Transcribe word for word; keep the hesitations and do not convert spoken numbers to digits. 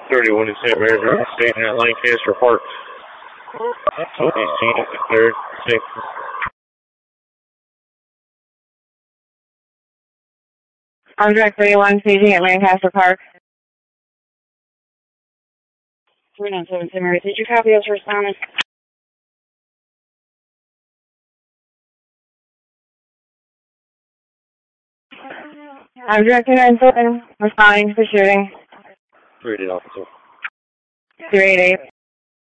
thirty-one in Saint Mary's, staying at Lancaster Park. He's seen at the third, sixth. Object thirty-one, staging at Lancaster Park. three nine seven Saint Mary's, did you copy us responding? Object two nine seven, responding to the shooting. three eight eight officer. three eight eight.